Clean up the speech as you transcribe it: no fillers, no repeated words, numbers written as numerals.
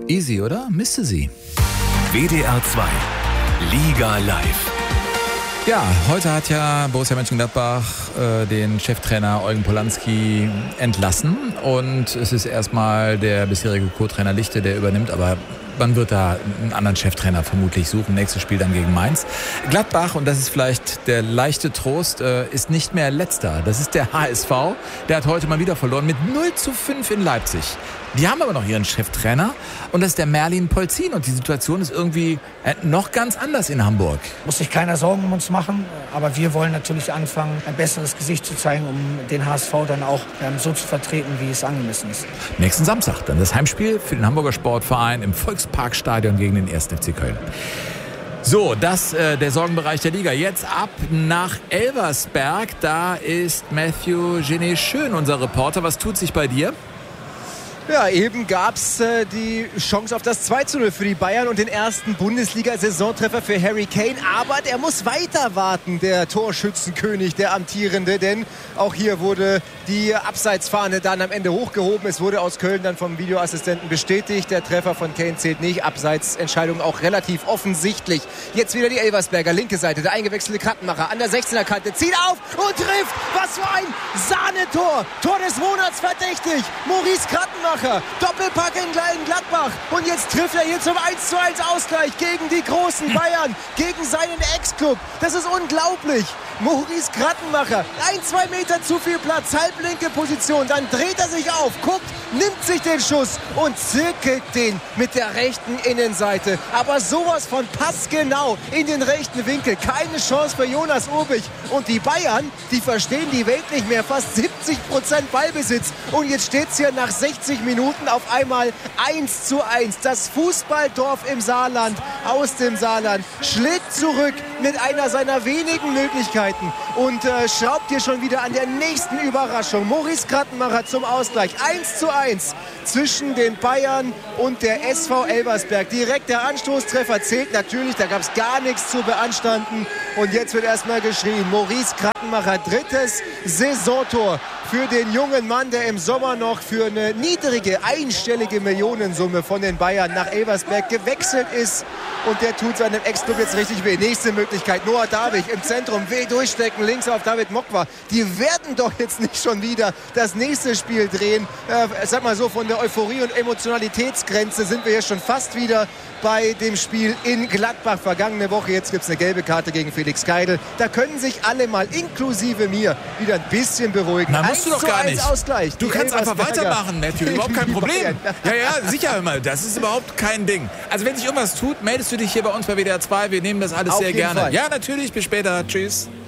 Easy, oder? Misste sie. WDR 2 Liga Live. Ja, heute hat ja Borussia Mönchengladbach den Cheftrainer Eugen Polanski entlassen. Und es ist erstmal der bisherige Co-Trainer Lichte, der übernimmt. Aber man wird da einen anderen Cheftrainer vermutlich suchen. Nächstes Spiel dann gegen Mainz. Gladbach, und das ist vielleicht der leichte Trost, ist nicht mehr Letzter. Das ist der HSV. Der hat heute mal wieder verloren mit 0:5 in Leipzig. Die haben aber noch ihren Cheftrainer und das ist der Merlin Polzin. Und die Situation ist irgendwie noch ganz anders in Hamburg. Muss sich keiner Sorgen um uns machen, aber wir wollen natürlich anfangen, ein besseres Gesicht zu zeigen, um den HSV dann auch so zu vertreten, wie es angemessen ist. Nächsten Samstag dann das Heimspiel für den Hamburger Sportverein im Volksparkstadion gegen den 1. FC Köln. So, das der Sorgenbereich der Liga. Jetzt ab nach Elversberg. Da ist Matthew Genet-Schön, unser Reporter. Was tut sich bei dir? Ja, eben gab es die Chance auf das 2:0 für die Bayern und den ersten Bundesliga-Saisontreffer für Harry Kane. Aber der muss weiter warten, der Torschützenkönig, der Amtierende. Denn auch hier wurde die Abseitsfahne dann am Ende hochgehoben. Es wurde aus Köln dann vom Videoassistenten bestätigt. Der Treffer von Kane zählt nicht. Abseitsentscheidung auch relativ offensichtlich. Jetzt wieder die Elversberger, linke Seite. Der eingewechselte Krattenmacher an der 16er-Kante. Zieht auf und trifft. Was für ein Sahnetor. Tor des Monats verdächtig. Maurice Krattenmacher. Doppelpack in Gladbach. Und jetzt trifft er hier zum 1:1 Ausgleich gegen die großen Bayern, gegen seinen Ex-Club. Das ist unglaublich. Maurice Krattenmacher, 1-2 Meter zu viel Platz, halblinke Position. Dann dreht er sich auf, guckt, nimmt sich den Schuss und zirkelt den mit der rechten Innenseite. Aber sowas von passgenau in den rechten Winkel. Keine Chance für Jonas Urbich. Und die Bayern, die verstehen die Welt nicht mehr. Fast 70% Ballbesitz. Und jetzt steht es hier nach 60 Minuten auf einmal 1:1. Das Fußballdorf im Saarland, aus dem Saarland, schlägt zurück mit einer seiner wenigen Möglichkeiten und schraubt hier schon wieder an der nächsten Überraschung. Maurice Krattenmacher zum Ausgleich. 1:1 zwischen den Bayern und der SV Elversberg. Direkt der Anstoßtreffer zählt natürlich, da gab es gar nichts zu beanstanden. Und jetzt wird erstmal geschrien. Maurice Krattenmacher, drittes Saisontor für den jungen Mann, der im Sommer noch für eine niedrige, einstellige Millionensumme von den Bayern nach Elversberg gewechselt ist. Und der tut seinem Ex-Club jetzt richtig weh. Nächste Möglichkeit, Noah Davig im Zentrum, durchstecken, links auf David Mokwa. Die werden doch jetzt nicht schon wieder das nächste Spiel drehen. Sag mal so, von der Euphorie- und Emotionalitätsgrenze sind wir hier schon fast wieder bei dem Spiel in Gladbach vergangene Woche. Jetzt gibt es eine gelbe Karte gegen Felix Keidel. Da können sich alle mal, inklusive mir, wieder ein bisschen beruhigen. Na, musst du doch gar nicht. Ausgleich. Du kannst einfach weitermachen, Matthew. Überhaupt kein Problem. Ja, sicher immer. Das ist überhaupt kein Ding. Also wenn sich irgendwas tut, meldest du dich hier bei uns bei WDR 2. Wir nehmen das alles sehr gerne. Fall. Ja, natürlich. Bis später. Tschüss.